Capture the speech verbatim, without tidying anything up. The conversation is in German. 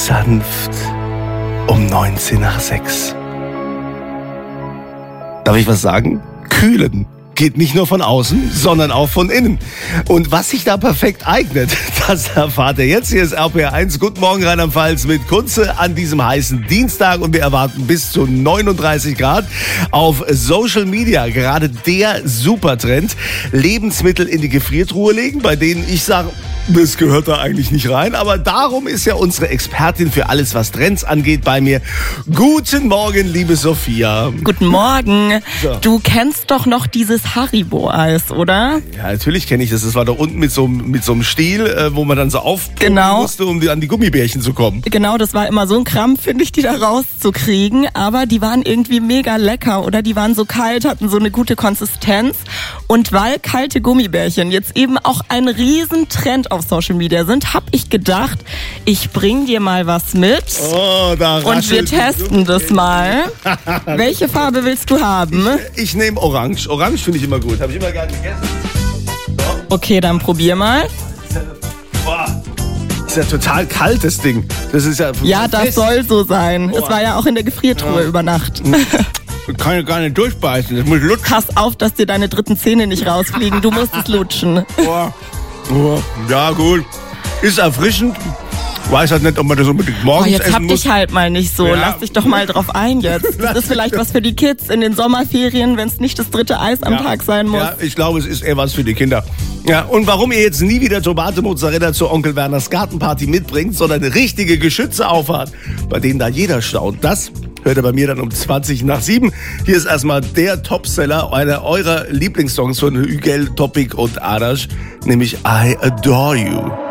sanft um neunzehn nach sechs. Darf ich was sagen? Kühlen geht nicht nur von außen, sondern auch von innen. Und was sich da perfekt eignet, das erfahrt ihr jetzt. Hier ist R P R eins. Guten Morgen, Rheinland-Pfalz mit Kunze an diesem heißen Dienstag. Und wir erwarten bis zu neununddreißig Grad. Auf Social Media gerade der Supertrend. Lebensmittel in die Gefriertruhe legen, bei denen ich sage, das gehört da eigentlich nicht rein. Aber darum ist ja unsere Expertin für alles, was Trends angeht, bei mir. Guten Morgen, liebe Sophia. Guten Morgen. So. Du kennst doch noch dieses Haribo-Eis, oder? Ja, natürlich kenne ich das. Das war da unten mit so, mit so einem Stiel, äh, wo man dann so aufpumpen Genau. musste, um die, an die Gummibärchen zu kommen. Genau, das war immer so ein Krampf, finde ich, die da rauszukriegen. Aber die waren irgendwie mega lecker, oder? Die waren so kalt, hatten so eine gute Konsistenz. Und weil kalte Gummibärchen jetzt eben auch ein Riesentrend auf Social Media sind, habe ich gedacht, ich bring dir mal was mit. Oh, da Und wir testen das mal. Welche Farbe willst du haben? Ich, ich nehme Orange. Orange finde ich immer gut. Habe ich immer gerne gegessen. So. Okay, dann probier mal. Boah. Das ist ja total kalt, das Ding. Das ist ja. Ja, das fest. soll so sein. Es Boah. war ja auch in der Gefriertruhe Ja. über Nacht. Ich kann ja gar nicht durchbeißen. Das muss lutschen. Pass auf, dass dir deine dritten Zähne nicht rausfliegen. Du musst es lutschen. Boah. Boah. Ja, gut. Ist erfrischend. Weiß halt nicht, ob man das unbedingt Oh, morgens jetzt essen hab muss. dich halt mal nicht so. Ja. Lass dich doch mal drauf ein jetzt. Das ist vielleicht was für die Kids in den Sommerferien, wenn es nicht das dritte Eis am Ja. Tag sein muss. Ja, ich glaube, es ist eher was für die Kinder. Ja, und warum ihr jetzt nie wieder Tomate Mozzarella zur Onkel Werners Gartenparty mitbringt, sondern richtige Geschütze auffahrt, bei denen da jeder staunt, das hört ihr bei mir dann um zwanzig nach sieben. Hier ist erstmal der Topseller, einer eurer Lieblingssongs von Hügel, Topic und Arash, nämlich I Adore You.